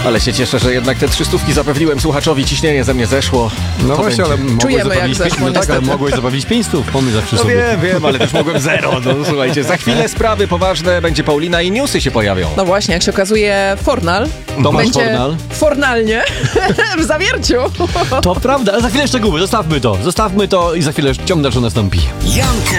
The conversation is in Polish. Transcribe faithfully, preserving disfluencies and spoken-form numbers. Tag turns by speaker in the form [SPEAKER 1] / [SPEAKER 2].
[SPEAKER 1] Ale się cieszę, że jednak te trzystówki zapewniłem słuchaczowi, ciśnienie ze mnie zeszło.
[SPEAKER 2] No
[SPEAKER 1] To
[SPEAKER 2] właśnie,
[SPEAKER 1] będzie...
[SPEAKER 2] ale mogłeś
[SPEAKER 3] Czujemy,
[SPEAKER 2] zapewnić,
[SPEAKER 3] jak zeszło,
[SPEAKER 2] no tak, ale
[SPEAKER 3] niestety.
[SPEAKER 2] mogłeś zapewnić pięć stów, pomysł zawsze
[SPEAKER 1] No
[SPEAKER 2] sobie.
[SPEAKER 1] wiem, wiem, ale też mogłem zero. No słuchajcie, za chwilę sprawy poważne, będzie Paulina i newsy się pojawią.
[SPEAKER 3] No właśnie, jak się okazuje, Fornal
[SPEAKER 2] Tomasz
[SPEAKER 3] będzie
[SPEAKER 2] Fornal.
[SPEAKER 3] fornalnie w zawierciu.
[SPEAKER 2] To prawda, ale za chwilę szczegóły, zostawmy to, zostawmy to i za chwilę ciąg dalszy nastąpi.
[SPEAKER 4] Janka